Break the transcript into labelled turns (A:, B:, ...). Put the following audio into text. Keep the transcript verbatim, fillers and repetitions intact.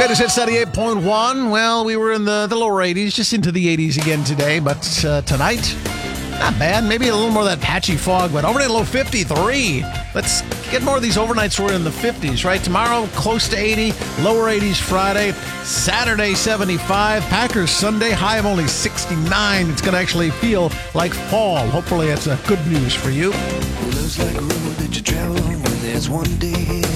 A: Greatest Hits ninety-eight point one. Well, we were in the, the lower eighties, just into the eighties again today. But uh, tonight, not bad. Maybe a little more of that patchy fog, but already a low fifty-three. Let's get more of these overnights where we're in the fifties, right? Tomorrow, close to eighty. Lower eighties Friday. Saturday, seventy-five. Packers Sunday, high of only sixty-nine. It's going to actually feel like fall. Hopefully, it's uh, good news for you.
B: Love's like a road that you travel on, where there's one day